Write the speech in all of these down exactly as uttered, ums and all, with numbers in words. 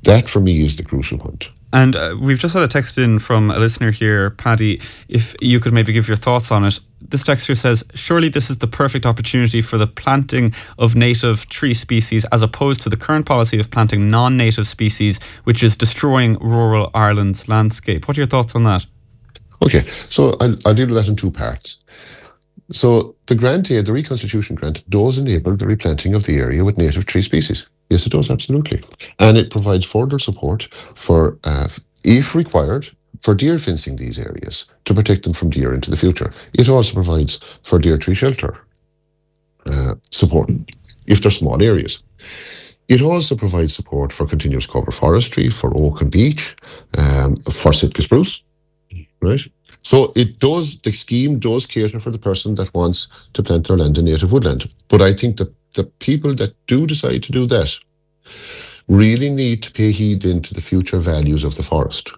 That for me is the crucial point. And uh, we've just had a text in from a listener here, Paddy, if you could maybe give your thoughts on it. This text here says, surely this is the perfect opportunity for the planting of native tree species as opposed to the current policy of planting non-native species, which is destroying rural Ireland's landscape. What are your thoughts on that? Okay, so I'll, I'll deal with that in two parts. So the grant aid, the reconstitution grant, does enable the replanting of the area with native tree species. Yes, it does, absolutely. And it provides further support for, uh, if required, for deer fencing these areas to protect them from deer into the future. It also provides for deer tree shelter uh, support if they're small areas. It also provides support for continuous cover forestry, for oak and beech, um, for Sitka spruce, right? So it does, the scheme does cater for the person that wants to plant their land in native woodland. But I think that the people that do decide to do that really need to pay heed into the future values of the forest.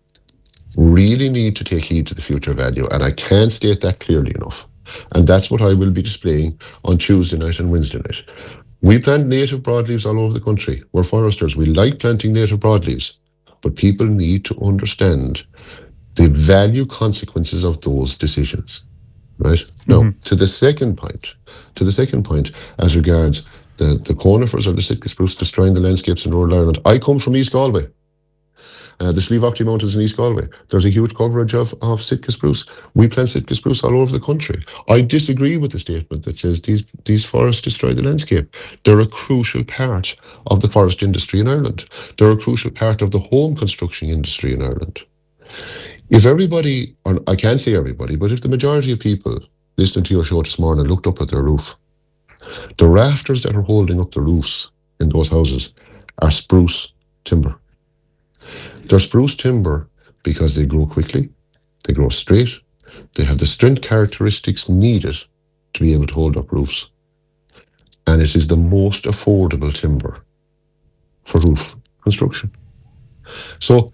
Really need to take heed to the future value. And I can't state that clearly enough. And that's what I will be displaying on Tuesday night and Wednesday night. We plant native broadleaves all over the country. We're foresters. We like planting native broadleaves. But people need to understand the value consequences of those decisions, right? Mm-hmm. Now, to the second point, to the second point, as regards the, the conifers or the Sitka spruce destroying the landscapes in rural Ireland. I come from East Galway, uh, the Slieve Aughty Mountains in East Galway. There's a huge coverage of, of Sitka spruce. We plant Sitka spruce all over the country. I disagree with the statement that says these, these forests destroy the landscape. They're a crucial part of the forest industry in Ireland. They're a crucial part of the home construction industry in Ireland. If everybody, or I can't say everybody, but if the majority of people listening to your show this morning looked up at their roof, the rafters that are holding up the roofs in those houses are spruce timber. They're spruce timber because they grow quickly, they grow straight, they have the strength characteristics needed to be able to hold up roofs. And it is the most affordable timber for roof construction. So,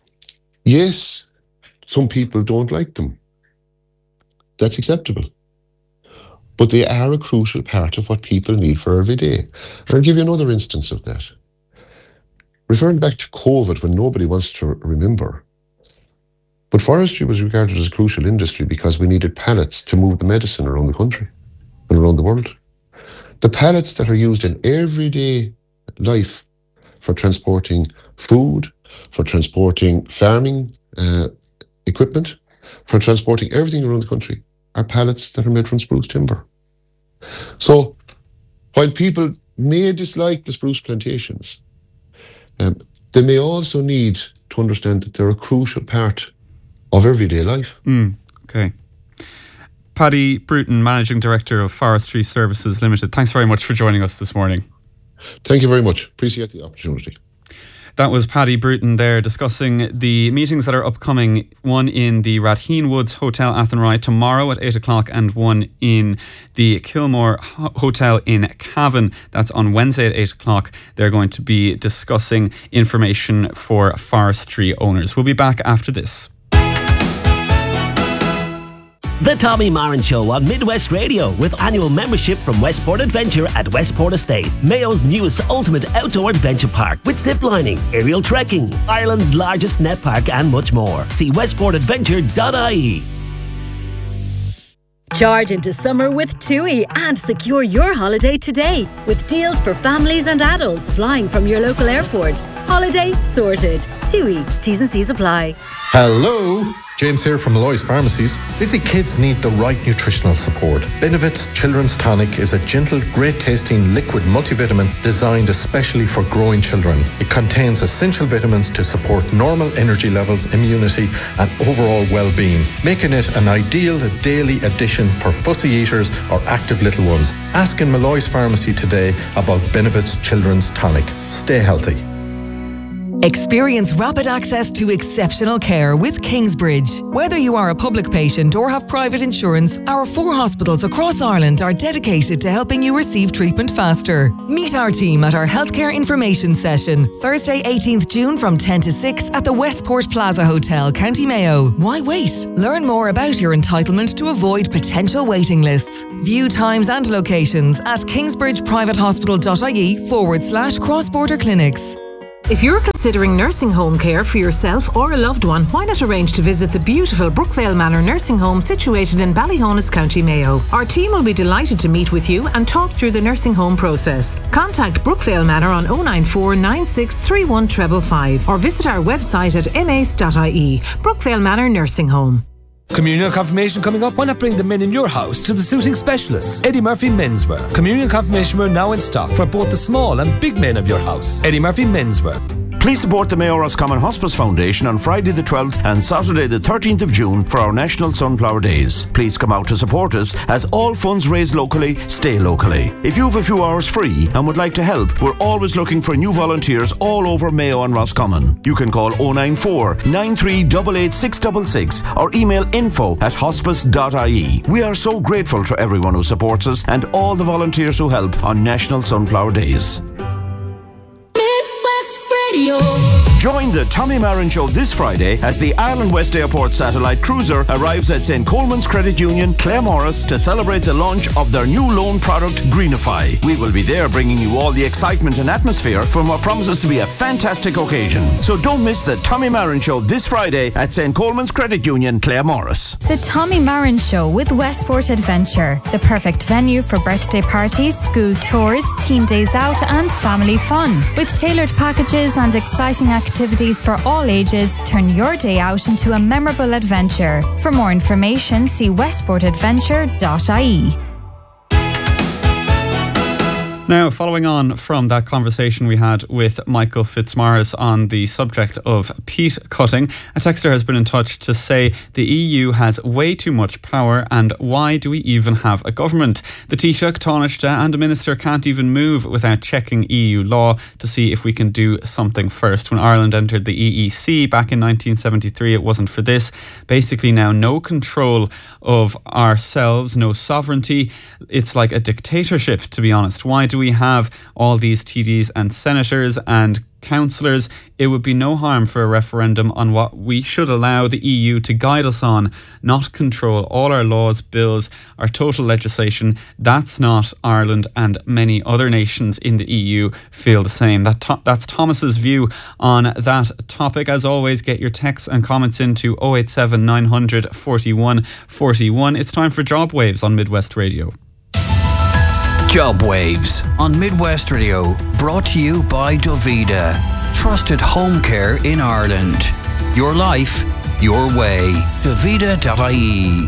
yes, some people don't like them. That's acceptable. But they are a crucial part of what people need for every day. And I'll give you another instance of that. Referring back to COVID, when nobody wants to remember, but forestry was regarded as a crucial industry because we needed pallets to move the medicine around the country and around the world. The pallets that are used in everyday life for transporting food, for transporting farming uh, equipment, for transporting everything around the country, are pallets that are made from spruce timber. So, while people may dislike the spruce plantations, um, they may also need to understand that they're a crucial part of everyday life. Mm, okay. Paddy Bruton, Managing Director of Forestry Services Limited, thanks very much for joining us this morning. Thank you very much. Appreciate the opportunity. That was Paddy Bruton there discussing the meetings that are upcoming, one in the Ratheen Woods Hotel Athenry tomorrow at eight o'clock and one in the Kilmore Hotel in Cavan. That's on Wednesday at eight o'clock. They're going to be discussing information for forestry owners. We'll be back after this. The Tommy Marin Show on Midwest Radio, with annual membership from Westport Adventure at Westport Estate, Mayo's newest ultimate outdoor adventure park, with ziplining, aerial trekking, Ireland's largest net park and much more. See westport adventure dot I E. Charge into summer with TUI and secure your holiday today with deals for families and adults flying from your local airport. Holiday sorted. TUI. T's and C's apply. Hello, James here from Malloy's Pharmacies. Busy kids need the right nutritional support. Benevit's Children's Tonic is a gentle, great-tasting liquid multivitamin designed especially for growing children. It contains essential vitamins to support normal energy levels, immunity, and overall well-being, making it an ideal daily addition for fussy eaters or active little ones. Ask in Malloy's Pharmacy today about Benevit's Children's Tonic. Stay healthy. Experience rapid access to exceptional care with Kingsbridge. Whether you are a public patient or have private insurance, our four hospitals across Ireland are dedicated to helping you receive treatment faster. Meet our team at our healthcare information session, Thursday eighteenth June from ten to six at the Westport Plaza Hotel, County Mayo. Why wait? Learn more about your entitlement to avoid potential waiting lists. View times and locations at kingsbridgeprivatehospital.ie forward slash cross-border clinics. If you're considering nursing home care for yourself or a loved one, why not arrange to visit the beautiful Brookvale Manor Nursing Home situated in Ballyhonus, County Mayo. Our team will be delighted to meet with you and talk through the nursing home process. Contact Brookvale Manor on oh nine four nine six three one five five or visit our website at m a c e dot i e. Brookvale Manor Nursing Home. Communion confirmation coming up. Why not bring the men in your house to the suiting specialists? Eddie Murphy Menswear. Communion confirmation wear now in stock for both the small and big men of your house. Eddie Murphy Menswear. Please support the Mayo Roscommon Hospice Foundation on Friday the twelfth and Saturday the thirteenth of June for our National Sunflower Days. Please come out to support us as all funds raised locally stay locally. If you have a few hours free and would like to help, we're always looking for new volunteers all over Mayo and Roscommon. You can call oh nine four nine three eight eight six six six or email info at hospice dot i e. We are so grateful to everyone who supports us and all the volunteers who help on National Sunflower Days. Join the Tommy Marin Show this Friday as the Ireland West Airport satellite cruiser arrives at Saint Coleman's Credit Union, Claremorris, to celebrate the launch of their new loan product, Greenify. We will be there bringing you all the excitement and atmosphere from what promises to be a fantastic occasion. So don't miss the Tommy Marin Show this Friday at Saint Coleman's Credit Union, Claremorris. The Tommy Marin Show with Westport Adventure, the perfect venue for birthday parties, school tours, team days out and family fun. With tailored packages and exciting activities for all ages, turn your day out into a memorable adventure. For more information, see westport adventure dot i e. Now, following on from that conversation we had with Michael Fitzmaurice on the subject of peat cutting, a texter has been in touch to say the E U has way too much power and why do we even have a government? The Taoiseach, Taoiseach and a minister can't even move without checking E U law to see if we can do something first. When Ireland entered the E E C back in nineteen seventy-three, it wasn't for this. Basically now no control of ourselves, no sovereignty. It's like a dictatorship, to be honest. Why do we have all these T Ds and senators and councillors? It would be no harm for a referendum on what we should allow the E U to guide us on, not control all our laws, bills, our total legislation. That's not Ireland, and many other nations in the E U feel the same. That to- that's Thomas's view on that topic. As always, get your texts and comments into oh eight seven nine hundred forty-one forty-one. It's time for Job Waves on Midwest Radio. Job Waves on Midwest Radio, brought to you by Dovida, trusted home care in Ireland. Your life, your way. Dovida dot i e.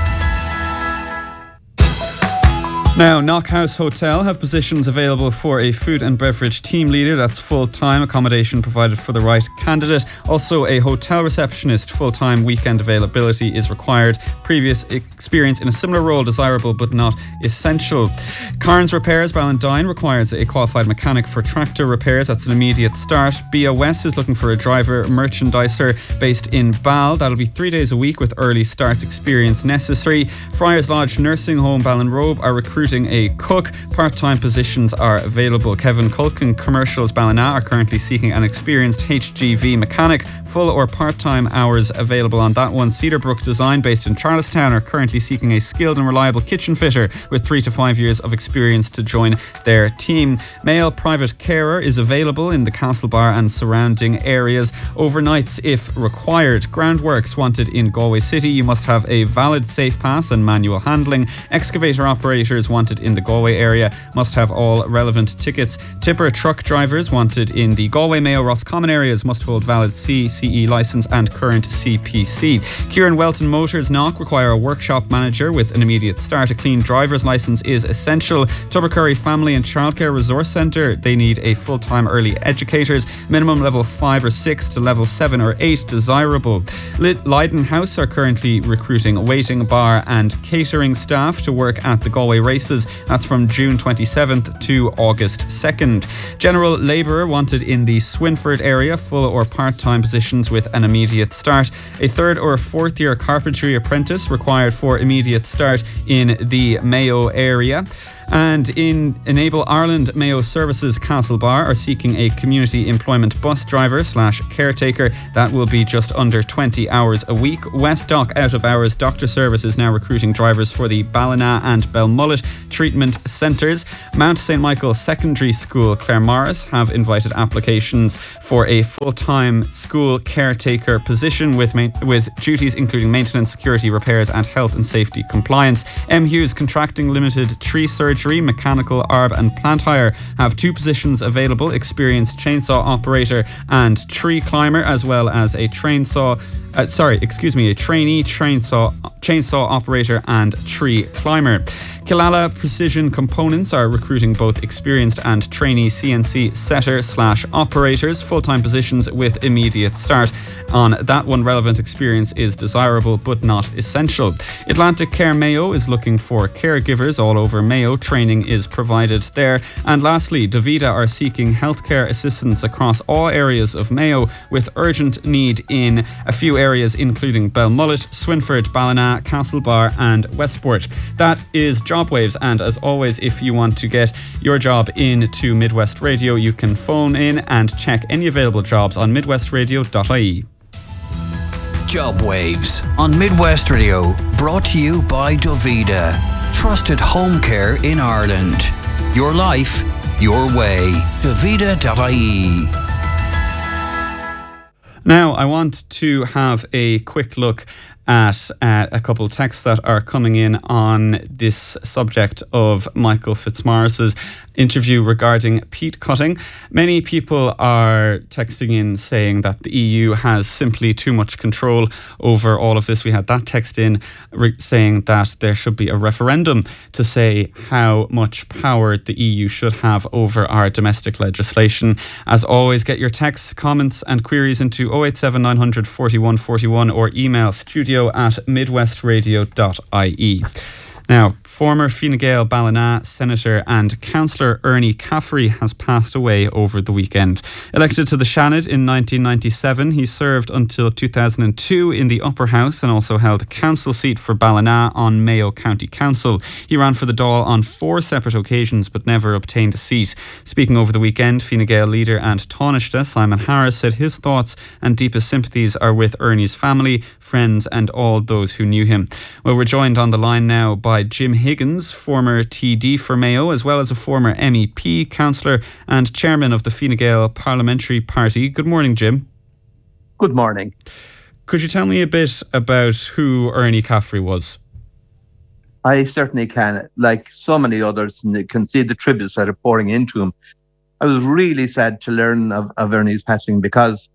Now, Knockhouse Hotel have positions available for a food and beverage team leader. That's full-time, accommodation provided for the right candidate. Also, a hotel receptionist, full-time, weekend availability is required. Previous experience in a similar role desirable but not essential. Carnes Repairs, Ballandine, requires a qualified mechanic for tractor repairs. That's an immediate start. B A West is looking for a driver merchandiser based in Ball. That'll be three days a week with early starts experience necessary. Friars Lodge Nursing Home, Ballinrobe, are recruiting a cook. Part-time positions are available. Kevin Culkin Commercials Ballina are currently seeking an experienced H G V mechanic. Full or part-time hours available on that one. Cedarbrook Design, based in Charlestown, are currently seeking a skilled and reliable kitchen fitter with three to five years of experience to join their team. Male private carer is available in the Castlebar and surrounding areas. Overnights if required. Groundworks wanted in Galway City. You must have a valid safe pass and manual handling. Excavator operators wanted in the Galway area must have all relevant tickets. Tipper truck drivers wanted in the Galway, Mayo, Roscommon areas must hold valid C, C E licence and current C P C. Kieran Welton Motors Knock require a workshop manager with an immediate start. A clean driver's licence is essential. Tubbercurry Family and Childcare Resource Centre, they need a full-time early educators. Minimum level five or six to level seven or eight desirable. Leiden House are currently recruiting waiting bar and catering staff to work at the Galway races. That's from June twenty-seventh to August second. General labourer wanted in the Swinford area, full or part-time positions with an immediate start. A third or fourth year carpentry apprentice required for immediate start in the Mayo area. And in Enable Ireland, Mayo Services Castlebar are seeking a community employment bus driver slash caretaker. That will be just under twenty hours a week. Westdock Out of Hours Doctor Service is now recruiting drivers for the Ballina and Belmullet treatment centres. Mount Saint Michael Secondary School Claremorris have invited applications for a full-time school caretaker position with ma- with duties including maintenance, security, repairs and health and safety compliance. M. Hughes Contracting Limited Tree Surgery, Mechanical, Arb and Plant Hire have two positions available: experienced chainsaw operator and tree climber, as well as a chainsaw uh, sorry, excuse me, a trainee chainsaw chainsaw operator and tree climber. Killala Precision Components are recruiting both experienced and trainee C N C setter slash operators, full-time positions with immediate start. On that one, relevant experience is desirable but not essential. Atlantic Care Mayo is looking for caregivers all over Mayo. Training is provided there. And lastly, Davida are seeking healthcare assistance across all areas of Mayo with urgent need in a few areas including Belmullet, Swinford, Ballina, Castlebar and Westport. That is Jobwaves, and as always, if you want to get your job into Midwest Radio, you can phone in and check any available jobs on midwest radio dot I E. Jobwaves on Midwest Radio, brought to you by Davida, trusted home care in Ireland. Your life, your way. Davida dot I E. Now, I want to have a quick look at uh, a couple of texts that are coming in on this subject of Michael Fitzmaurice's interview regarding peat cutting. Many people are texting in saying that the E U has simply too much control over all of this. We had that text in re- saying that there should be a referendum to say how much power the E U should have over our domestic legislation. As always, get your texts, comments and queries into oh eight seven nine hundred forty-one forty-one or email studio at midwest radio dot I E. Now, former Fine Gael Ballina Senator and Councillor Ernie Caffrey has passed away over the weekend. Elected to the Seanad in nineteen ninety-seven, he served until two thousand two in the Upper House and also held a council seat for Ballina on Mayo County Council. He ran for the Dáil on four separate occasions but never obtained a seat. Speaking over the weekend, Fine Gael leader and Taoiseach Simon Harris said his thoughts and deepest sympathies are with Ernie's family, friends and all those who knew him. Well, we're joined on the line now by Jim Higgins, former T D for Mayo, as well as a former M E P, councillor and chairman of the Fine Gael Parliamentary Party. Good morning, Jim. Good morning. Could you tell me a bit about who Ernie Caffrey was? I certainly can. Like so many others, and can see the tributes that are pouring into him. I was really sad to learn of, of Ernie's passing because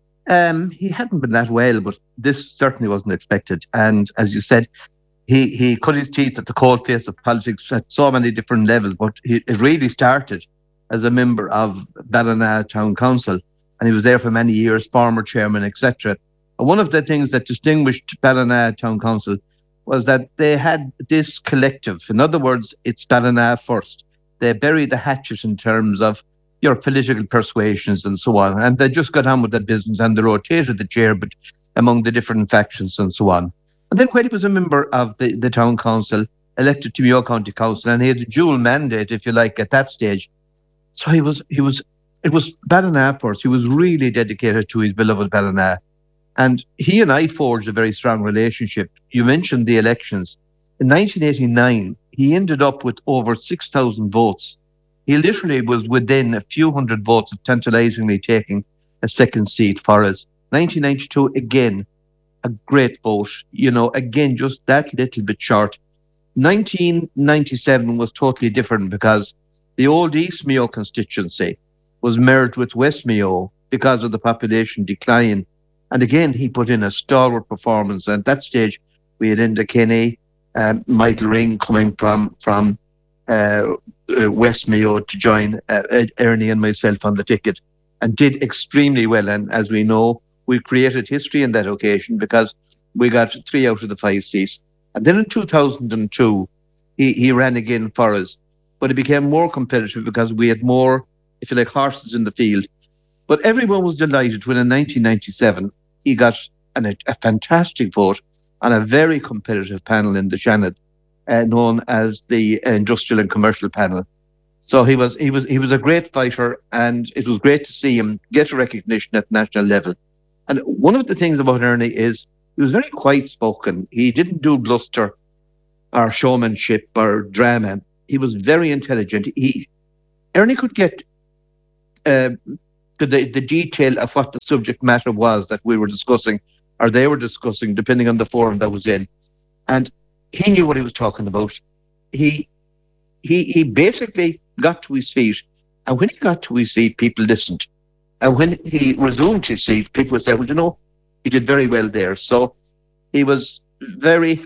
um, he hadn't been that well, but this certainly wasn't expected. And as you said, He he cut his teeth at the coalface of politics at so many different levels, but he, it really started as a member of Ballina Town Council, and he was there for many years, former chairman, et cetera. And one of the things that distinguished Ballina Town Council was that they had this collective. In other words, it's Ballina first. They buried the hatchet in terms of your political persuasions and so on, and they just got on with their business, and they rotated the chair but among the different factions and so on. And then when he was a member of the, the town council, elected to Mayo County Council, and he had a dual mandate, if you like, at that stage. So he was, he was, it was Ballina first. He was really dedicated to his beloved Ballina. And he and I forged a very strong relationship. You mentioned the elections. In nineteen eighty-nine, he ended up with over six thousand votes. He literally was within a few hundred votes of tantalizingly taking a second seat for us. nineteen ninety-two, again, a great vote, you know, again, just that little bit short. nineteen ninety-seven was totally different because the old East Mayo constituency was merged with West Mayo because of the population decline. And again, he put in a stalwart performance. At that stage, we had Enda Kenny, um, Michael Ring coming from, from uh, uh, West Mayo to join uh, Ernie and myself on the ticket, and did extremely well. And as we know, we created history on that occasion because we got three out of the five seats. And then in two thousand two, he, he ran again for us. But it became more competitive because we had more, if you like, horses in the field. But everyone was delighted when in nineteen ninety-seven, he got an, a, a fantastic vote on a very competitive panel in the Seanad. uh, known as the Industrial and Commercial Panel. So he was he was he was a great fighter, and it was great to see him get recognition at national level. And one of the things about Ernie is he was very quiet spoken. He didn't do bluster or showmanship or drama. He was very intelligent. He Ernie could get uh, to the, the detail of what the subject matter was that we were discussing, or they were discussing, depending on the forum that was in. And he knew what he was talking about. He he he basically got to his feet, and when he got to his feet, people listened. And when he resumed his seat, people said, well, you know, he did very well there. So he was very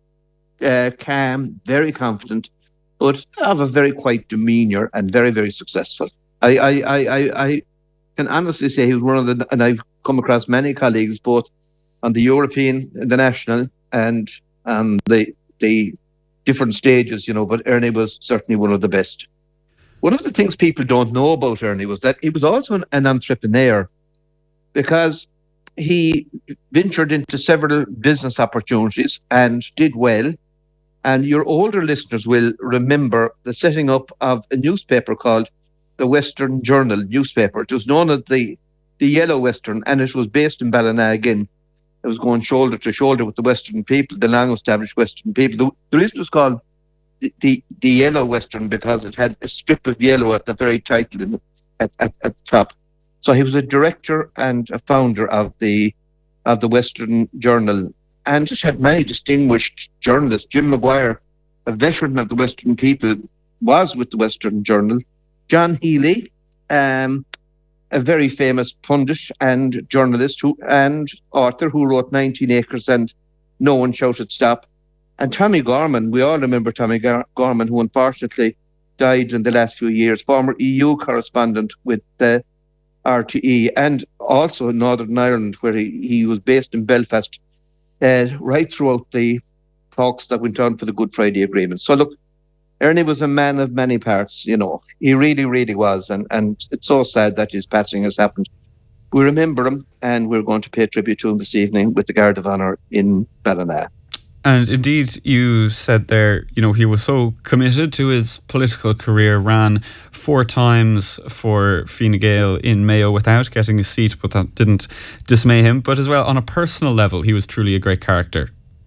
uh, calm, very confident, but of a very quiet demeanour and very, very successful. I, I, I, I, I can honestly say he was one of the, and I've come across many colleagues, both on the European, the national, and on the the different stages, you know, but Ernie was certainly one of the best. One of the things people don't know about Ernie was that he was also an, an entrepreneur, because he ventured into several business opportunities and did well. And your older listeners will remember the setting up of a newspaper called the Western Journal newspaper. It was known as the, the Yellow Western, and it was based in Ballina again. It was going shoulder to shoulder with the Western people, the long-established Western people. The, the reason it was called the, the, the Yellow Western because it had a strip of yellow at the very title in, at, at, at the top. So he was a director and a founder of the of the Western Journal, and just had many distinguished journalists. Jim Maguire, a veteran of the Western people, was with the Western Journal. John Healy, um, a very famous pundit and journalist who and author who wrote nineteen acres and No One Shouted Stop. And Tommy Gorman, we all remember Tommy Gar- Gorman, who unfortunately died in the last few years, former E U correspondent with the R T E, and also in Northern Ireland, where he, he was based in Belfast, uh, right throughout the talks that went on for the Good Friday Agreement. So look, Ernie was a man of many parts, you know. He really, really was, and, and it's so sad that his passing has happened. We remember him, and we're going to pay tribute to him this evening with the Guard of Honour in Ballina. And indeed, you said there, you know, he was so committed to his political career, ran four times for Fine Gael in Mayo without getting a seat, but that didn't dismay him. But as well, on a personal level, he was truly a great character.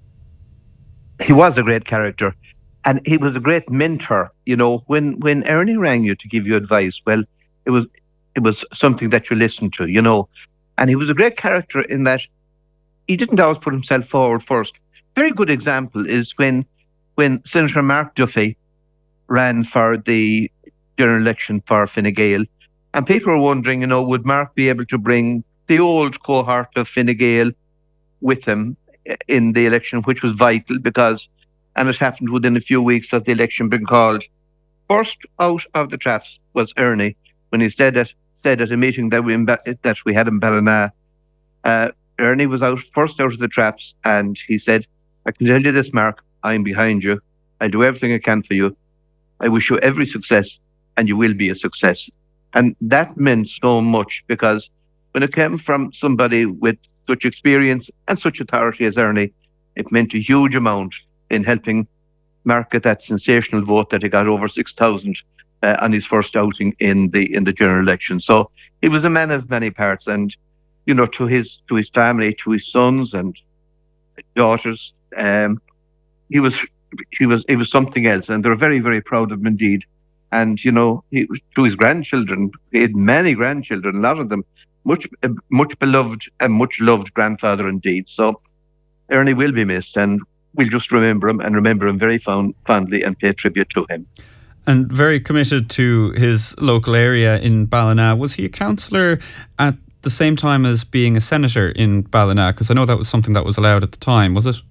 He was a great character, and he was a great mentor. You know, when, when Ernie rang you to give you advice, well, it was it was something that you listened to, you know. And he was a great character in that he didn't always put himself forward first. Very good example is when when Senator Mark Duffy ran for the general election for Fine Gael, and people were wondering, you know, would Mark be able to bring the old cohort of Fine Gael with him in the election, which was vital because, and it happened within a few weeks of the election being called. First out of the traps was Ernie when he said at said at a meeting that we that we had in Ballina. Uh, Ernie was out first out of the traps, and he said, I can tell you this, Mark, I'm behind you. I'll do everything I can for you. I wish you every success, and you will be a success. And that meant so much because when it came from somebody with such experience and such authority as Ernie, it meant a huge amount in helping Mark get that sensational vote that he got over six thousand uh, on his first outing in the in the general election. So he was a man of many parts, and you know, to his to his family, to his sons and daughters, um, he was he was he was something else, and they're very very proud of him indeed. And you know, he, to his grandchildren, he had many grandchildren, a lot of them much uh, much beloved and much loved grandfather indeed. So Ernie will be missed, and we'll just remember him and remember him very fond, fondly and pay tribute to him. And very committed to his local area in Ballina. Was he a councillor at the same time as being a senator in Ballina? Because I know that was something that was allowed at the time, was it?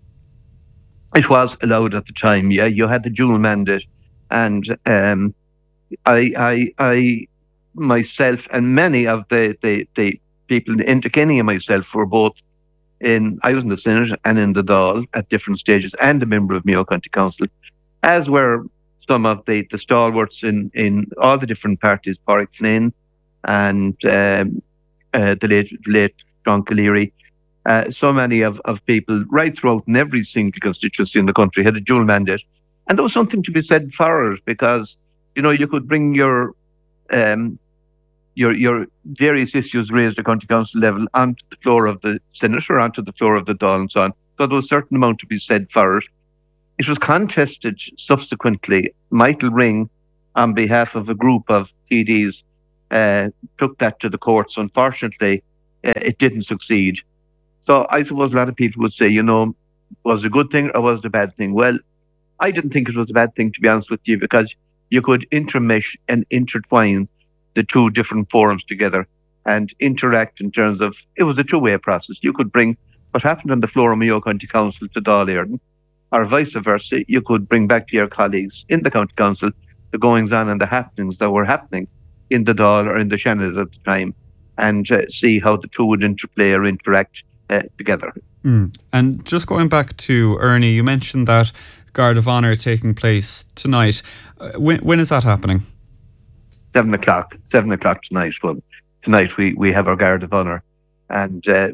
It was allowed at the time, yeah. You had the dual mandate, and um, I, I, I, myself, and many of the, the, the people in Kenny and myself were both in. I was in the Senate and in the Dáil at different stages, and a member of Mayo County Council, as were some of the, the stalwarts in, in all the different parties, Pádraig Flynn and um, uh, the late late John Calleary. Uh, so many of, of people right throughout in every single constituency in the country had a dual mandate. And there was something to be said for it, because, you know, you could bring your um, your your various issues raised at county council level onto the floor of the Senate or onto the floor of the Dáil and so on. So there was a certain amount to be said for it. It was contested subsequently. Michael Ring, on behalf of a group of T Ds, uh, took that to the courts. Unfortunately, uh, it didn't succeed. So I suppose a lot of people would say, you know, was it a good thing or was it a bad thing? Well, I didn't think it was a bad thing, to be honest with you, because you could intermesh and intertwine the two different forums together and interact in terms of, it was a two-way process. You could bring what happened on the floor of Mayo County Council to Dáil Éireann, or vice versa. You could bring back to your colleagues in the County Council the goings-on and the happenings that were happening in the Dáil or in the Shannon at the time, and uh, see how the two would interplay or interact uh, together. Mm. And just going back to Ernie, you mentioned that Guard of Honour taking place tonight. Uh, when, when is that happening? Seven o'clock. Seven o'clock tonight. Well, tonight we, we have our Guard of Honour, and uh,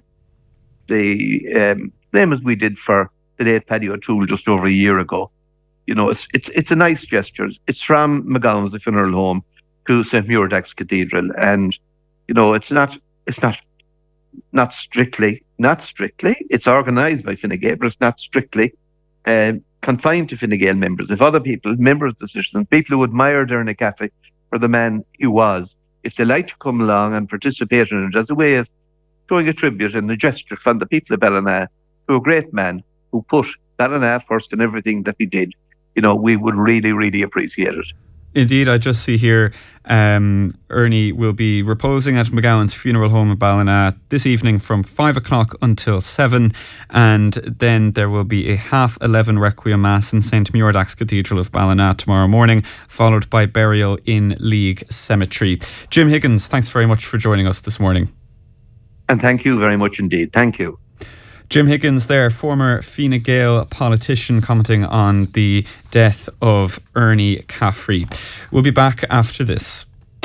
the um, same as we did for the late Paddy O'Toole just over a year ago. You know, it's it's it's a nice gesture. It's from McGowan's, the funeral home, to Saint Muirdax Cathedral, and you know, it's not it's not not strictly not strictly. It's organised by Fine Gael, but it's not strictly uh, confined to Fine Gael members. If other people, members of the citizens, people who admired Ernie Caffey for the man he was, if they like to come along and participate in it as a way of showing a tribute and a gesture from the people of Ballina to a great man who put Ballina first in everything that he did, you know, we would really, really appreciate it. Indeed, I just see here um, Ernie will be reposing at McGowan's funeral home in Ballina this evening from five o'clock until seven, and then there will be a half eleven Requiem Mass in Saint Muirdax Cathedral of Ballina tomorrow morning, followed by burial in League Cemetery. Jim Higgins, thanks very much for joining us this morning. And thank you very much indeed. Thank you. Jim Higgins there, former Fine Gael politician, commenting on the death of Ernie Caffrey. We'll be back after this.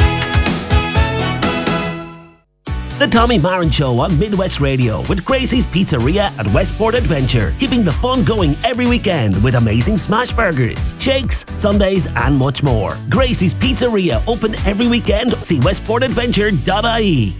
The Tommy Marin Show on Midwest Radio with Gracie's Pizzeria at Westport Adventure, keeping the fun going every weekend with amazing smash burgers, shakes, sundaes and much more. Gracie's Pizzeria, open every weekend. See westport adventure dot I E.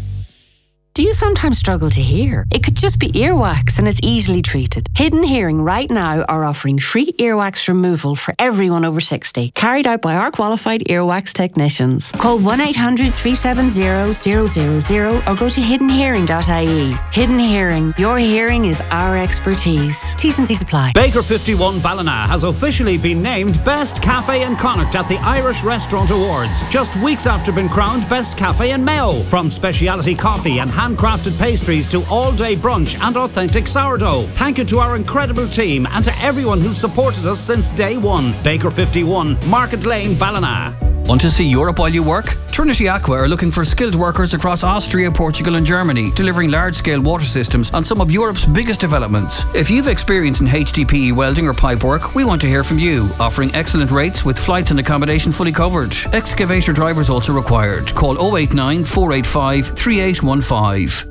Do you sometimes struggle to hear? It could just be earwax and it's easily treated. Hidden Hearing right now are offering free earwax removal for everyone over sixty, carried out by our qualified earwax technicians. Call one eight hundred, three seven zero, zero zero zero or go to hidden hearing dot I E. Hidden Hearing, your hearing is our expertise. T's and C's apply. Baker fifty-one Ballina has officially been named Best Cafe in Connacht at the Irish Restaurant Awards, just weeks after being crowned Best Cafe in Mayo. From speciality coffee and handcrafted pastries to all-day brunch and authentic sourdough. Thank you to our incredible team and to everyone who's supported us since day one. Baker fifty-one, Market Lane, Ballina. Want to see Europe while you work? Trinity Aqua are looking for skilled workers across Austria, Portugal and Germany, delivering large-scale water systems on some of Europe's biggest developments. If you've experience in H D P E welding or pipe work, we want to hear from you, offering excellent rates with flights and accommodation fully covered. Excavator drivers also required. Call oh eight nine, four eight five, three eight one five.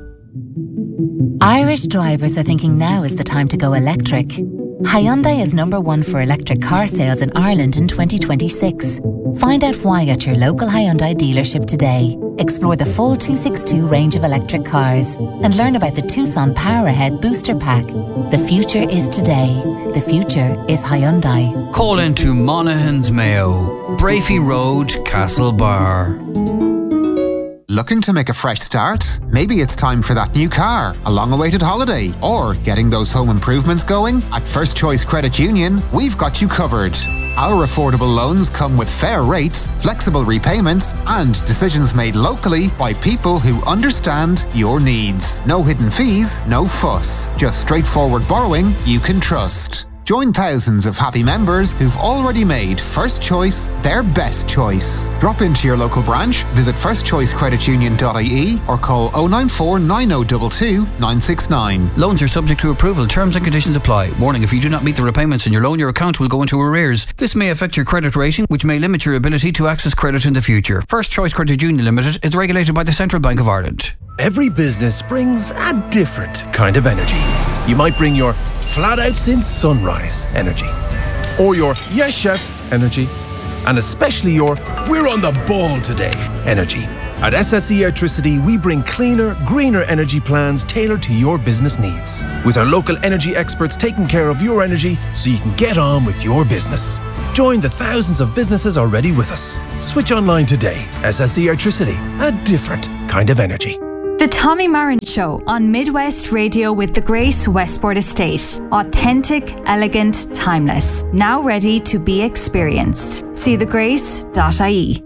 Irish drivers are thinking now is the time to go electric. Hyundai is number one for electric car sales in Ireland in twenty twenty-six. Find out why at your local Hyundai dealership today. Explore the full two sixty-two range of electric cars and learn about the Tucson Power Ahead Booster Pack. The future is today. The future is Hyundai. Call into Monaghan's Mayo, Brafey Road, Castlebar. Looking to make a fresh start? Maybe it's time for that new car, a long-awaited holiday, or getting those home improvements going? At First Choice Credit Union, we've got you covered. Our affordable loans come with fair rates, flexible repayments, and decisions made locally by people who understand your needs. No hidden fees, no fuss. Just straightforward borrowing you can trust. Join thousands of happy members who've already made First Choice their best choice. Drop into your local branch, visit first choice credit union dot I E or call oh nine four, nine oh two two, nine six nine. Loans are subject to approval. Terms and conditions apply. Warning, if you do not meet the repayments in your loan, your account will go into arrears. This may affect your credit rating, which may limit your ability to access credit in the future. First Choice Credit Union Limited is regulated by the Central Bank of Ireland. Every business brings a different kind of energy. You might bring your flat out since sunrise energy. or your yes chef energy, and especially your we're on the ball today energy. At S S E Airtricity, we bring cleaner, greener energy plans tailored to your business needs, with our local energy experts taking care of your energy so you can get on with your business. Join the thousands of businesses already with us. Switch online today. S S E Airtricity, a different kind of energy. The Tommy Marin Show on Midwest Radio with the Grace Westport Estate. Authentic, elegant, timeless. Now ready to be experienced. See the grace dot I E.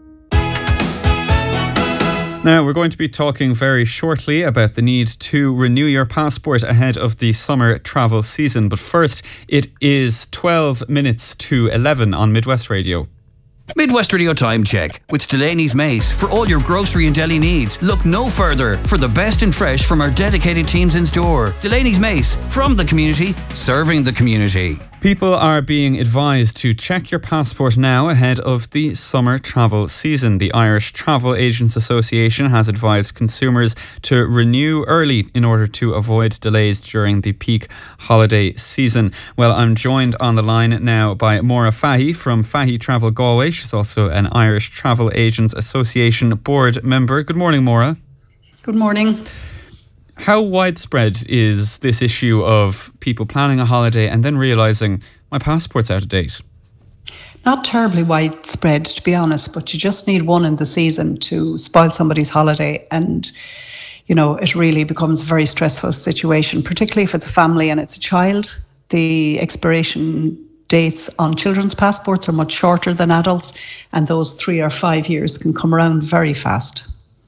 Now, we're going to be talking very shortly about the need to renew your passport ahead of the summer travel season. But first, it is twelve minutes to eleven on Midwest Radio. Midwest Radio Time Check with Delaney's Mace. For all your grocery and deli needs, look no further for the best in fresh from our dedicated teams in store. Delaney's Mace, from the community, serving the community. People are being advised to check your passport now ahead of the summer travel season. The Irish Travel Agents Association has advised consumers to renew early in order to avoid delays during the peak holiday season. Well, I'm joined on the line now by Maura Fahy from Fahy Travel Galway. She's also an Irish Travel Agents Association board member. Good morning, Maura. Good morning. How widespread is this issue of people planning a holiday and then realising my passport's out of date? Not terribly widespread, to be honest, but you just need one in the season to spoil somebody's holiday, and you know, it really becomes a very stressful situation, particularly if it's a family and it's a child. The expiration dates on children's passports are much shorter than adults, and those three or five years can come around very fast.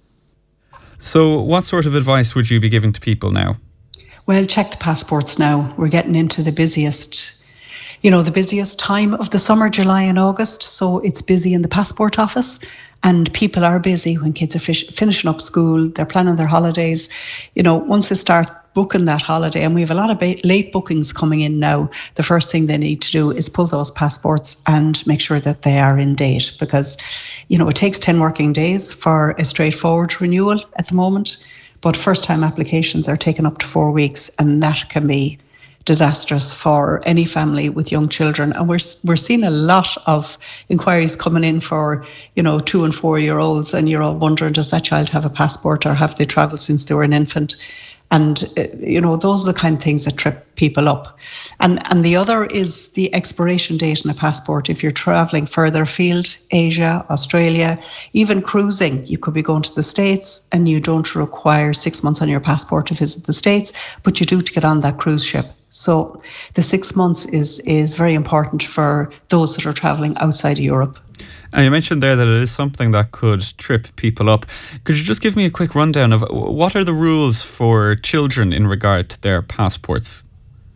So what sort of advice would you be giving to people now? Well, check the passports now. We're getting into the busiest, you know, the busiest time of the summer, July and August. So it's busy in the passport office, and people are busy when kids are fish- finishing up school. They're planning their holidays. You know, once they start booking that holiday, and we have a lot of ba- late bookings coming in now, the first thing they need to do is pull those passports and make sure that they are in date, because you know, it takes ten working days for a straightforward renewal at the moment, but first time applications are taking up to four weeks, and that can be disastrous for any family with young children. And we're we're seeing a lot of inquiries coming in for, you know, two and four year olds, and you're all wondering, does that child have a passport, or have they travelled since they were an infant? And, uh, you know, those are the kind of things that trip people up. And and the other is the expiration date in a passport. If you're travelling further afield, Asia, Australia, even cruising, you could be going to the States, and you don't require six months on your passport to visit the States, but you do to get on that cruise ship. So the six months is is very important for those that are travelling outside of Europe. And you mentioned there that it is something that could trip people up. Could you just give me a quick rundown of what are the rules for children in regard to their passports?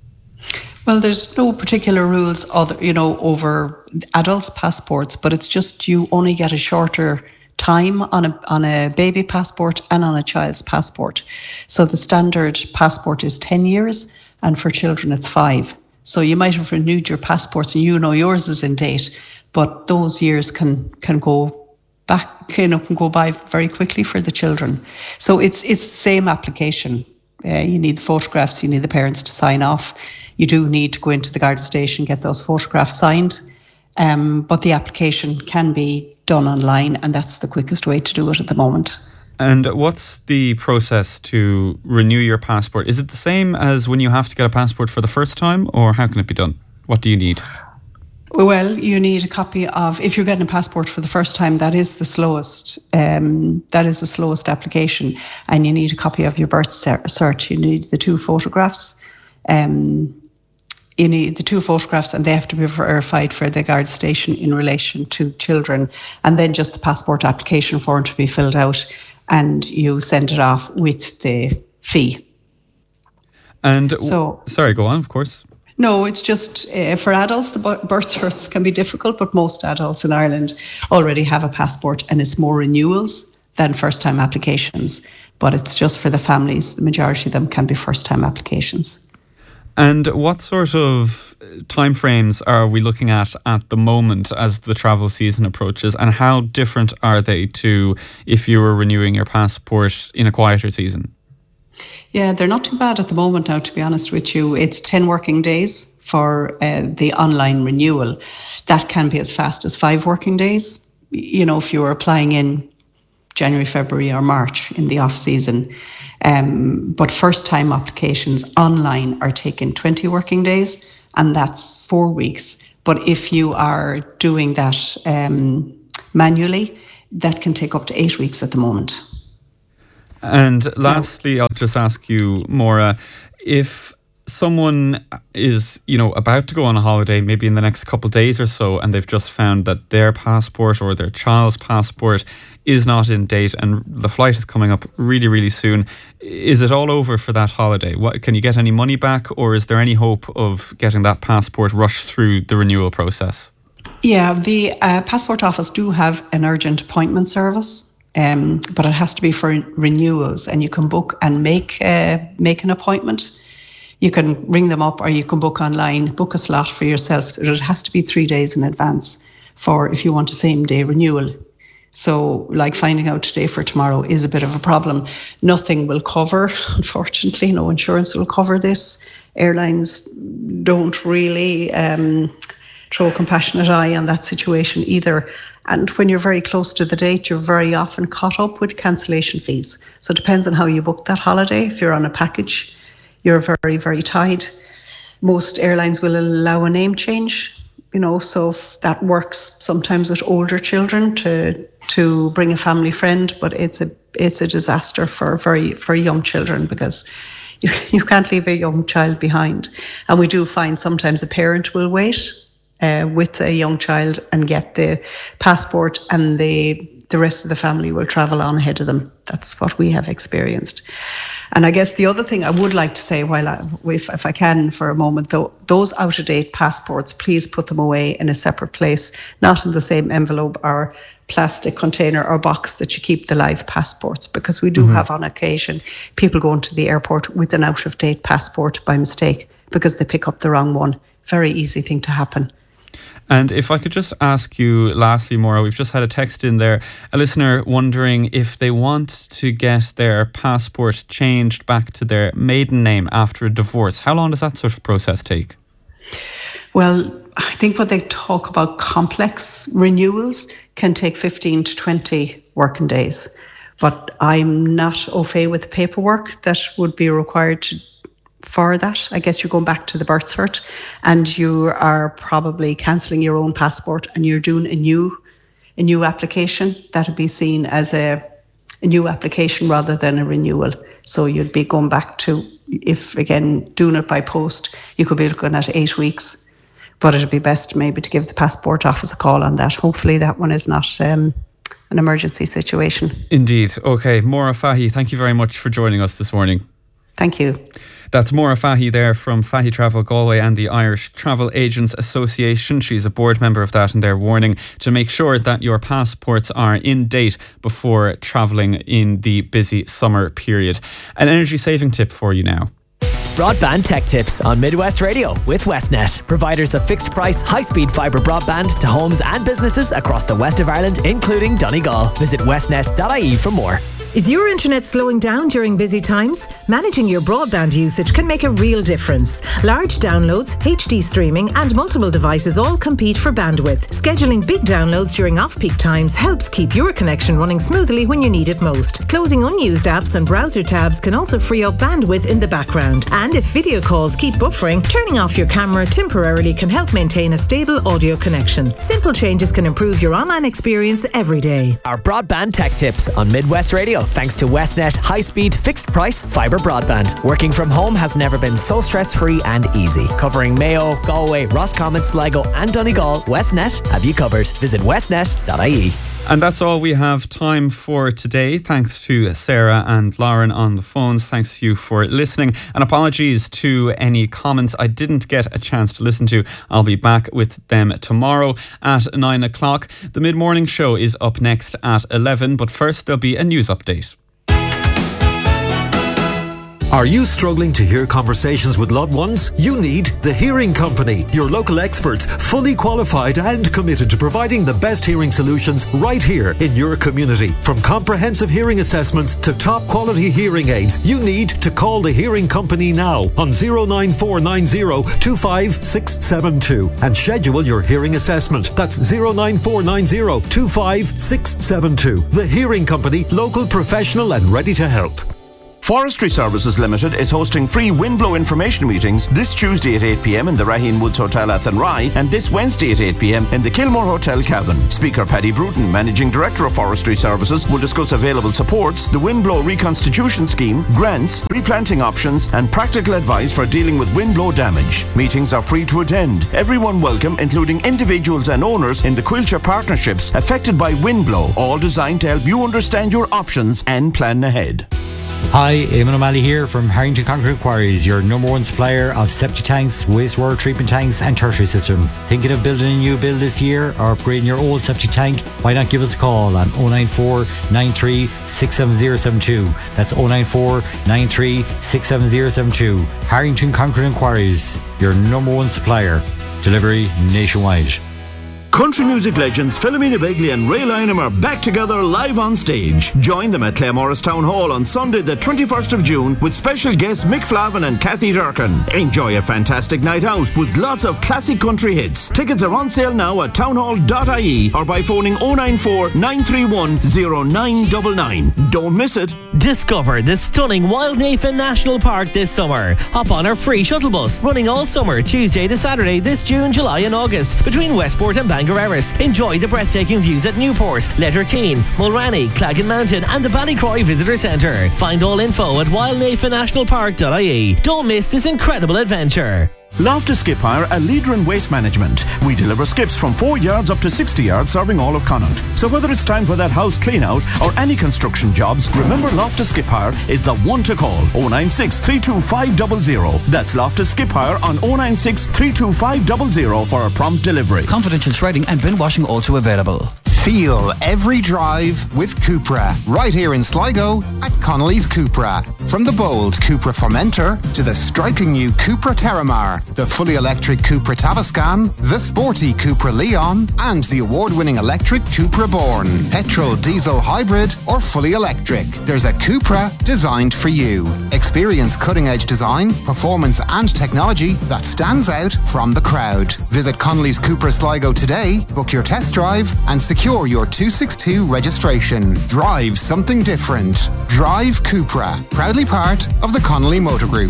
Well, there's no particular rules, other, you know, over adults' passports, but it's just you only get a shorter time on a on a baby passport and on a child's passport. So the standard passport is ten years, and for children it's five. So you might have renewed your passport and you know yours is in date, but those years can can go back, you know, can go by very quickly for the children. So it's it's the same application. Uh, you need the photographs, you need the parents to sign off. You do need to go into the Garda station, get those photographs signed. Um, but the application can be done online, and that's the quickest way to do it at the moment. And what's the process to renew your passport? Is it the same as when you have to get a passport for the first time, or how can it be done? What do you need? Well, you need a copy of, if you're getting a passport for the first time, that is the slowest, um, that is the slowest application, and you need a copy of your birth cert. You need the two photographs, um, you need the two photographs, and they have to be verified for the Garda station in relation to children, and then just the passport application form to be filled out, and you send it off with the fee. And so, sorry, go on, of course. No, it's just uh, for adults, the birth certs can be difficult, but most adults in Ireland already have a passport, and it's more renewals than first-time applications. But it's just for the families. The majority of them can be first-time applications. And what sort of timeframes are we looking at at the moment as the travel season approaches, and how different are they to if you were renewing your passport in a quieter season? Yeah, they're not too bad at the moment now, to be honest with you. It's ten working days for uh, the online renewal. That can be as fast as five working days. You know, if you were applying in January, February or March in the off season. Um, but first time applications online are taking twenty working days, and that's four weeks. But if you are doing that um, manually, that can take up to eight weeks at the moment. And lastly, I'll just ask you, Maura, if someone is, you know, about to go on a holiday, maybe in the next couple of days or so, and they've just found that their passport or their child's passport is not in date and the flight is coming up really, really soon, is it all over for that holiday? What, can you get any money back, or is there any hope of getting that passport rushed through the renewal process? Yeah, the uh, Passport Office do have an urgent appointment service. Um, but it has to be for renewals, and you can book and make uh, make an appointment. You can ring them up, or you can book online, book a slot for yourself. It has to be three days in advance for if you want a same day renewal. So like finding out today for tomorrow is a bit of a problem. Nothing will cover, unfortunately, no insurance will cover this. Airlines don't really um, throw a compassionate eye on that situation either. And when you're very close to the date, you're very often caught up with cancellation fees. So it depends on how you book that holiday. If you're on a package, you're very, very tied. Most airlines will allow a name change, you know, so that works sometimes with older children to to bring a family friend, but it's a it's a disaster for very for young children, because you, you can't leave a young child behind. And we do find sometimes a parent will wait Uh, with a young child and get the passport, and the the rest of the family will travel on ahead of them. That's what we have experienced. And I guess the other thing I would like to say, while I, if, if I can for a moment, though, those out-of-date passports, please put them away in a separate place, not in the same envelope or plastic container or box that you keep the live passports, because we do mm-hmm. have on occasion people going to the airport with an out-of-date passport by mistake because they pick up the wrong one. Very easy thing to happen. And if I could just ask you lastly, Maura, we've just had a text in there, a listener wondering if they want to get their passport changed back to their maiden name after a divorce. How long does that sort of process take? Well, I think when they talk about complex renewals can take fifteen to twenty working days. But I'm not au fait with the paperwork that would be required to for that. I guess you're going back to the birth cert, and you are probably cancelling your own passport, and you're doing a new a new application. That would be seen as a, a new application rather than a renewal. So you'd be going back to, if again doing it by post, you could be looking at eight weeks. But it'd be best maybe to give the Passport Office a call on that. Hopefully that one is not um, an emergency situation. Indeed. Okay, Maura Fahy, thank you very much for joining us this morning. Thank you. That's Maura Fahy there from Fahy Travel Galway and the Irish Travel Agents Association. She's a board member of that, and they're warning to make sure that your passports are in date before travelling in the busy summer period. An energy saving tip for you now. Broadband Tech Tips on Midwest Radio with Westnet, providers of fixed price, high speed fibre broadband to homes and businesses across the west of Ireland, including Donegal. Visit westnet dot I E for more. Is your internet slowing down during busy times? Managing your broadband usage can make a real difference. Large downloads, H D streaming and multiple devices all compete for bandwidth. Scheduling big downloads during off-peak times helps keep your connection running smoothly when you need it most. Closing unused apps and browser tabs can also free up bandwidth in the background. And if video calls keep buffering, turning off your camera temporarily can help maintain a stable audio connection. Simple changes can improve your online experience every day. Our Broadband Tech Tips on Midwest Radio, thanks to Westnet high-speed, fixed-price fibre broadband. Working from home has never been so stress-free and easy. Covering Mayo, Galway, Roscommon, Sligo and Donegal, Westnet have you covered. Visit westnet dot I E. And that's all we have time for today. Thanks to Sarah and Lauren on the phones. Thanks to you for listening. And apologies to any comments I didn't get a chance to listen to. I'll be back with them tomorrow at nine o'clock. The mid-morning show is up next at eleven. But first, there'll be a news update. Are you struggling to hear conversations with loved ones? You need The Hearing Company, your local experts, fully qualified and committed to providing the best hearing solutions right here in your community. From comprehensive hearing assessments to top quality hearing aids, you need to call The Hearing Company now on zero nine four nine zero two five six seven two and schedule your hearing assessment. That's zero nine four nine zero two five six seven two. The Hearing Company, local, professional and ready to help. Forestry Services Limited is hosting free windblow information meetings this Tuesday at eight p.m. in the Raheen Woods Hotel Athenry and this Wednesday at eight p.m. in the Kilmore Hotel Cavan. Speaker Paddy Bruton, Managing Director of Forestry Services, will discuss available supports, the windblow reconstitution scheme, grants, replanting options and practical advice for dealing with windblow damage. Meetings are free to attend. Everyone welcome, including individuals and owners in the Quilcher partnerships affected by windblow, all designed to help you understand your options and plan ahead. Hi, Eamon O'Malley here from Harrington Concrete Quarries, your number one supplier of septic tanks, wastewater treatment tanks and tertiary systems. Thinking of building a new build this year or upgrading your old septic tank? Why not give us a call on oh nine four nine three six seven zero seven two. That's oh nine four nine three six seven zero seven two. Harrington Concrete Quarries, your number one supplier. Delivery nationwide. Country music legends Philomena Begley and Ray Lynham are back together live on stage. Join them at Claremorris Town Hall on Sunday the twenty-first of June with special guests Mick Flavin and Kathy Durkin. Enjoy a fantastic night out with lots of classic country hits. Tickets are on sale now at townhall dot I E or by phoning oh nine four nine three one oh nine nine nine. Don't miss it. Discover the stunning Wildnafen National Park this summer. Hop on our free shuttle bus running all summer, Tuesday to Saturday this June, July and August between Westport and Bangor. Enjoy the breathtaking views at Newport, Letterkeene, Mulranny, Claggan Mountain and the Ballycroy Visitor Centre. Find all info at wildnafen national park dot I E. Don't miss this incredible adventure. Loftus Skip Hire, a leader in waste management. We deliver skips from four yards up to sixty yards, serving all of Connaught. So whether it's time for that house clean out or any construction jobs, remember Loftus Skip Hire is the one to call. oh nine six three two five zero zero. That's Loftus Skip Hire on oh nine six three two five zero zero for a prompt delivery. Confidential shredding and bin washing also available. Feel every drive with Cupra, right here in Sligo at Connolly's Cupra. From the bold Cupra Formentor to the striking new Cupra Terramar, the fully electric Cupra Tavascan, the sporty Cupra Leon, and the award-winning electric Cupra Born. Petrol, diesel, hybrid, or fully electric, there's a Cupra designed for you. Experience cutting-edge design, performance and technology that stands out from the crowd. Visit Connolly's Cupra Sligo today, book your test drive and secure your two sixty-two registration. Drive something different. Drive Cupra, proudly part of the Connolly Motor Group.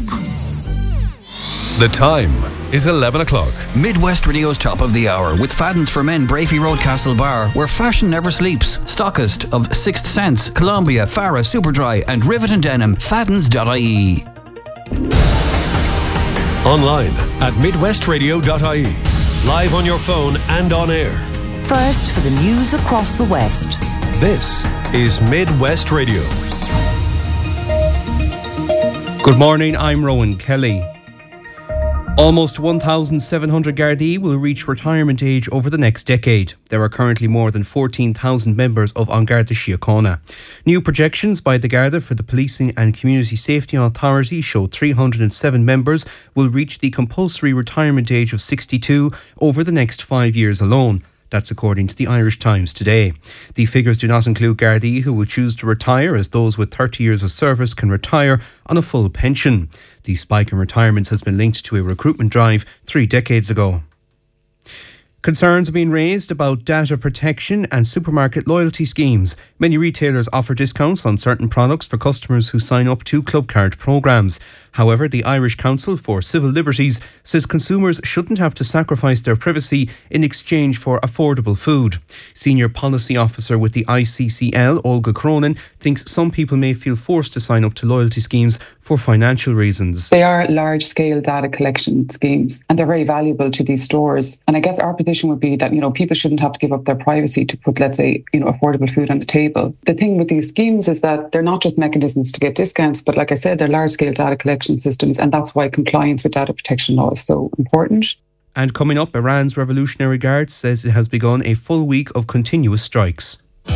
The time is eleven o'clock. Midwest Radio's top of the hour with Fadden's for Men, Brafey Road, Castle Bar, where fashion never sleeps. Stockist of Sixth Sense, Columbia, Farah, Superdry and Rivet and Denim. Faddens dot I E. Online at midwest radio dot I E. Live on your phone and on air. First for the news across the West. This is Midwest Radio. Good morning, I'm Rowan Kelly. Almost one thousand seven hundred Gardaí will reach retirement age over the next decade. There are currently more than fourteen thousand members of An Garda Síochána. New projections by the Garda for the Policing and Community Safety Authority show three hundred seven members will reach the compulsory retirement age of sixty-two over the next five years alone. That's according to the Irish Times today. The figures do not include Gardaí who will choose to retire, as those with thirty years of service can retire on a full pension. The spike in retirements has been linked to a recruitment drive three decades ago. Concerns have been raised about data protection and supermarket loyalty schemes. Many retailers offer discounts on certain products for customers who sign up to Clubcard programmes. However, the Irish Council for Civil Liberties says consumers shouldn't have to sacrifice their privacy in exchange for affordable food. Senior Policy Officer with the I C C L, Olga Cronin, thinks some people may feel forced to sign up to loyalty schemes for financial reasons. They are large-scale data collection schemes and they're very valuable to these stores. And I guess our position would be that, you know, people shouldn't have to give up their privacy to put, let's say, you know, affordable food on the table. The thing with these schemes is that they're not just mechanisms to get discounts, but like I said, they're large-scale data collection systems, and that's why compliance with data protection law is so important. And coming up, Iran's Revolutionary Guard says it has begun a full week of continuous strikes.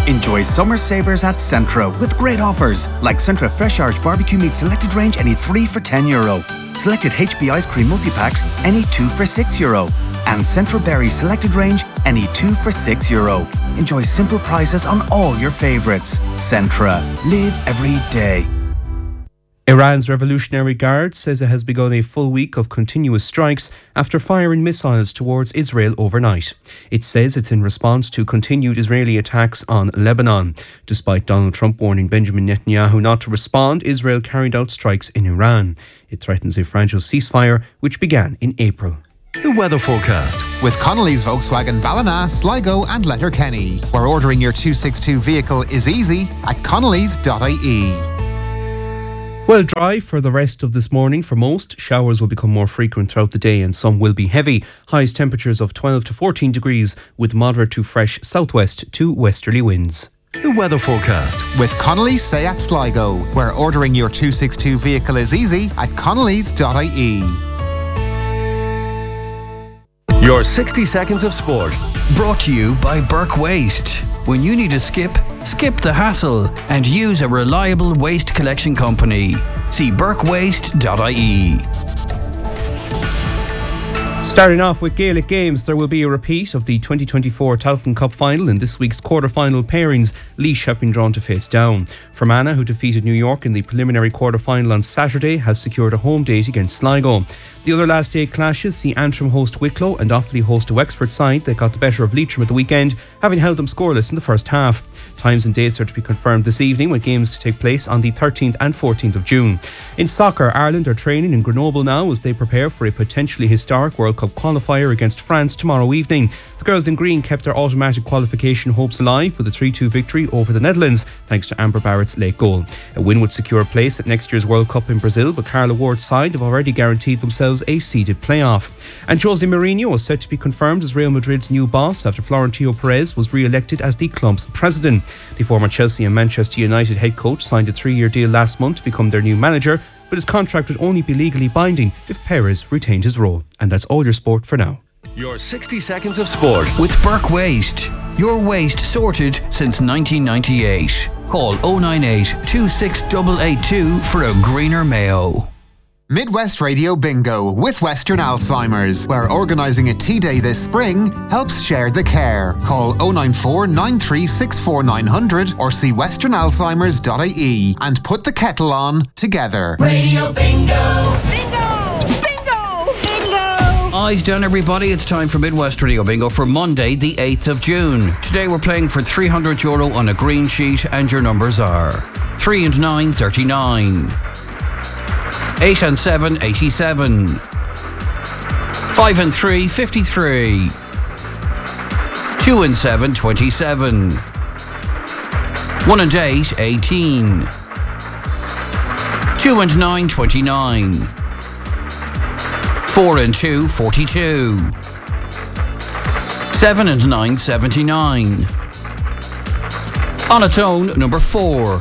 Enjoy summer savers at Centra with great offers like Centra Fresh Irish Barbecue Meat Selected Range any three for ten euro. Selected H B Ice Cream Multi-Packs any two for six euro. And Centra Berry Selected Range any two for six euro. Enjoy simple prices on all your favourites. Centra. Live every day. Iran's Revolutionary Guard says it has begun a full week of continuous strikes after firing missiles towards Israel overnight. It says it's in response to continued Israeli attacks on Lebanon. Despite Donald Trump warning Benjamin Netanyahu not to respond, Israel carried out strikes in Iran. It threatens a fragile ceasefire which began in April. The weather forecast. With Connolly's Volkswagen Ballina, Sligo and Letterkenny, where ordering your two sixty-two vehicle is easy at connellys dot I E. Well, dry for the rest of this morning for most. Showers will become more frequent throughout the day and some will be heavy. Highest temperatures of twelve to fourteen degrees with moderate to fresh southwest to westerly winds. The weather forecast. With Connolly's Seat Sligo, where ordering your two sixty-two vehicle is easy at connellys dot I E. Your sixty seconds of sport. Brought to you by Burke Waste. When you need a skip, skip the hassle and use a reliable waste collection company. See burke waste dot I E. Starting off with Gaelic games, there will be a repeat of the twenty twenty-four Tailteann Cup final. In this week's quarter-final pairings, Laois have been drawn to face down. Fermanagh, who defeated New York in the preliminary quarter-final on Saturday, has secured a home date against Sligo. The other last eight clashes see Antrim host Wicklow and Offaly host a Wexford side that got the better of Leitrim at the weekend, having held them scoreless in the first half. Times and dates are to be confirmed this evening, with games to take place on the thirteenth and fourteenth of June. In soccer, Ireland are training in Grenoble now as they prepare for a potentially historic World Cup qualifier against France tomorrow evening. The girls in green kept their automatic qualification hopes alive with a three two victory over the Netherlands, thanks to Amber Barrett's late goal. A win would secure a place at next year's World Cup in Brazil, but Carla Ward's side have already guaranteed themselves a seeded playoff. And Jose Mourinho is set to be confirmed as Real Madrid's new boss after Florentino Perez was re-elected as the club's president. The former Chelsea and Manchester United head coach signed a three-year deal last month to become their new manager, but his contract would only be legally binding if Perez retained his role. And that's all your sport for now. Your sixty seconds of sport. With Burke Waste. Your waste sorted since nineteen ninety-eight. Call oh nine eight, two six eight eight two for a greener Mayo. Midwest Radio Bingo with Western Alzheimer's, where organising a tea day this spring helps share the care. Call oh nine four, nine three six four nine hundred or see western alzheimers dot I E and put the kettle on together. Radio Bingo! Bingo! Bingo! Bingo! Eyes down, everybody. It's time for Midwest Radio Bingo for Monday, the eighth of June. Today we're playing for three hundred euro on a green sheet, and your numbers are three and nine, thirty-nine. eight and seven, eighty-seven. five and three, fifty-three. two and seven, twenty-seven. one and eight, eighteen. two and nine, twenty-nine. four and two, forty-two. seven and nine, seventy-nine. On its own, number four.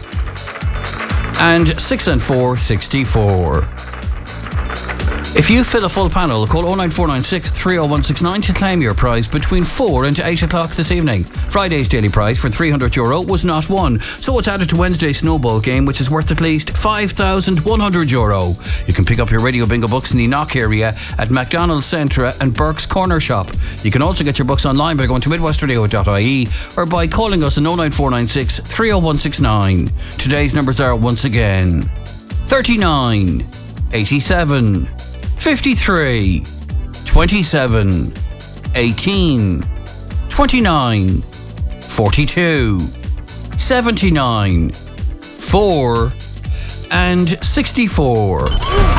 And six and four, sixty-four. If you fill a full panel, call oh nine four nine six, three oh one six nine to claim your prize between four and eight o'clock this evening. Friday's daily prize for three hundred euro was not won, so it's added to Wednesday's snowball game, which is worth at least five thousand one hundred euro. You can pick up your Radio Bingo books in the Knock area at McDonald's Centra and Burke's Corner Shop. You can also get your books online by going to midwest radio dot I E or by calling us on oh nine four nine six, three oh one six nine. Today's numbers are once again thirty-nine, eighty-seven, fifty-three, twenty-seven, eighteen, twenty-nine, forty-two, seventy-nine, four, and sixty-four.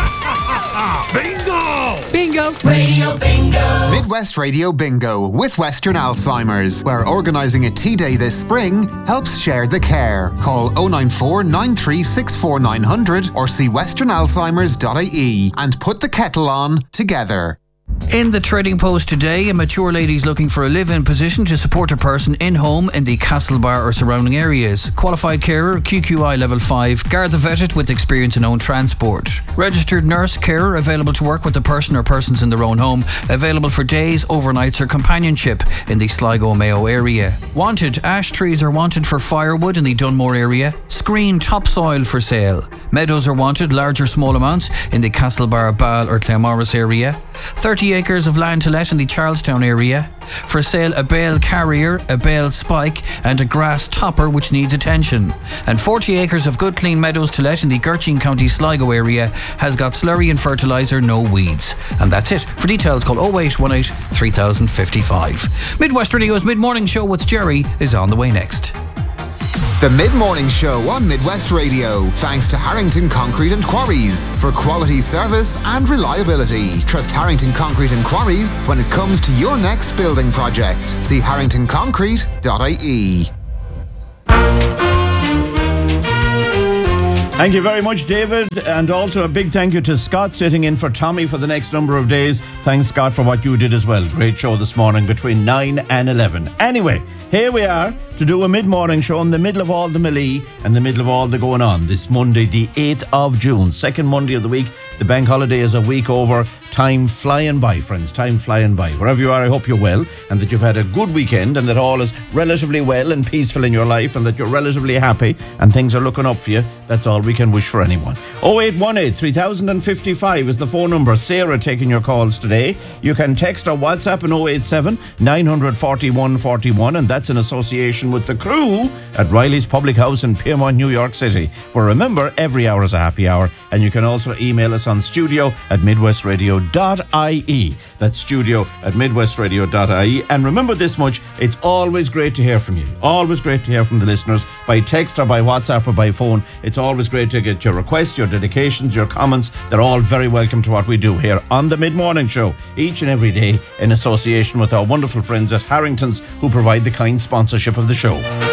Bingo! Bingo! Radio Bingo! Midwest Radio Bingo with Western Alzheimer's, where organising a tea day this spring helps share the care. Call oh nine four, nine three six four nine hundred or see western alzheimers dot I E and put the kettle on together. In the Trading Post today, a mature lady is looking for a live-in position to support a person in-home in the Castlebar or surrounding areas. Qualified carer, Q Q I level five, Garda vetted with experience in own transport. Registered nurse carer available to work with the person or persons in their own home, available for days, overnights or companionship in the Sligo Mayo area. Wanted, ash trees are wanted for firewood in the Dunmore area. Screen topsoil for sale. Meadows are wanted, large or small amounts, in the Castlebar, Ball or Claremorris area. thirty acres of land to let in the Charlestown area. For sale, a bale carrier, a bale spike and a grass topper which needs attention. And forty acres of good clean meadows to let in the Gertrude County Sligo area has got slurry and fertiliser, no weeds. And that's it. For details, call oh eight one eight, three thousand fifty-five. Midwest Radio's Mid-Morning Show with Jerry is on the way next. The Mid-Morning Show on Midwest Radio, thanks to Harrington Concrete and Quarries for quality service and reliability. Trust Harrington Concrete and Quarries when it comes to your next building project. See harrington concrete dot I E. Thank you very much, David, and also a big thank you to Scott sitting in for Tommy for the next number of days. Thanks, Scott, for what you did as well. Great show this morning between nine and eleven. Anyway, here we are to do a mid-morning show in the middle of all the melee and the middle of all the going on. This Monday, the eighth of June, second Monday of the week. The bank holiday is a week over. Time flying by, friends. Time flying by. Wherever you are, I hope you're well and that you've had a good weekend and that all is relatively well and peaceful in your life and that you're relatively happy and things are looking up for you. That's all we can wish for anyone. oh eight one eight, three thousand fifty-five is the phone number. Sarah taking your calls today. You can text or WhatsApp on oh eight seven, nine four one, four one, and that's in association with the crew at Riley's Public House in Piermont, New York City. Where remember, every hour is a happy hour, and you can also email us on studio at midwest radio dot I E. That's studio at midwest radio dot I E. And remember this much, it's always great to hear from you. Always great to hear from the listeners by text or by WhatsApp or by phone. It's always great to get your requests, your dedications, your comments. They're all very welcome to what we do here on the Mid-Morning Show each and every day in association with our wonderful friends at Harrington's who provide the kind sponsorship of the show.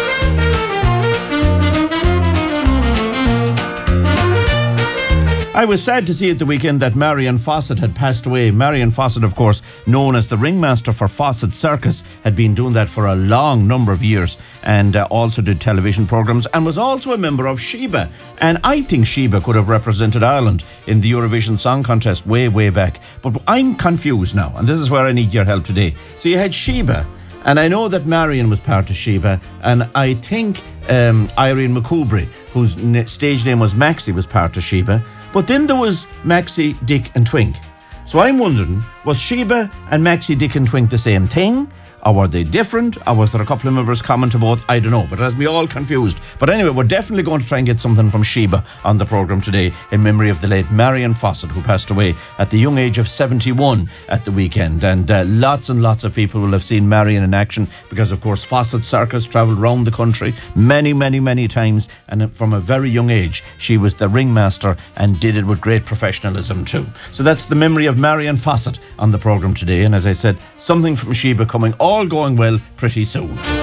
I was sad to see at the weekend that Marion Fawcett had passed away. Marion Fawcett, of course, known as the ringmaster for Fawcett Circus, had been doing that for a long number of years and uh, also did television programmes and was also a member of Sheba. And I think Sheba could have represented Ireland in the Eurovision Song Contest way, way back. But I'm confused now, and this is where I need your help today. So you had Sheba, and I know that Marion was part of Sheba, and I think um, Irene McCoubry, whose stage name was Maxie, was part of Sheba. But then there was Maxie, Dick and Twink. So I'm wondering, was Sheba and Maxie, Dick and Twink the same thing? Or were they different? Or was there a couple of members common to both? I don't know, but it has me all confused. But anyway, we're definitely going to try and get something from Sheba on the programme today in memory of the late Marion Fawcett, who passed away at the young age of seventy-one at the weekend. And uh, lots and lots of people will have seen Marion in action because, of course, Fawcett Circus travelled around the country many, many, many times. And from a very young age, she was the ringmaster and did it with great professionalism too. So that's the memory of Marion Fawcett on the programme today. And as I said, something from Sheba coming all going well pretty soon.